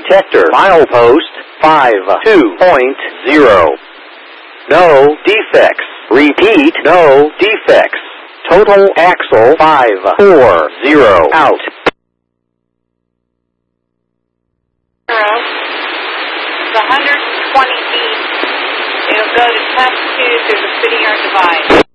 detector. Milepost 52.0. No defects. Repeat, no defects. Total axle 540 out. It's 120 feet. It'll go to Tough 2 through the City Yard Divide.